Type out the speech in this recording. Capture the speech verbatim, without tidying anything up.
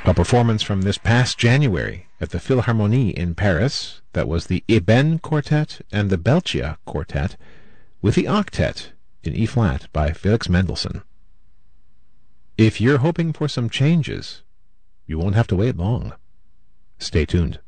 A performance from this past January at the Philharmonie in Paris that was the Eben Quartet and the Belcia Quartet with the Octet in E-flat by Felix Mendelssohn. If you're hoping for some changes, you won't have to wait long. Stay tuned.